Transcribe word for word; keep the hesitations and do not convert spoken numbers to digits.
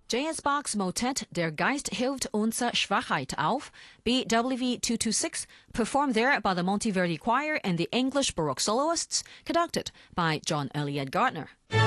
J S Bach's Motet Der Geist hilft unsere Schwachheit auf, B W V two twenty-six, performed there by the Monteverdi Choir and the English Baroque soloists, conducted by John Eliot Gardner.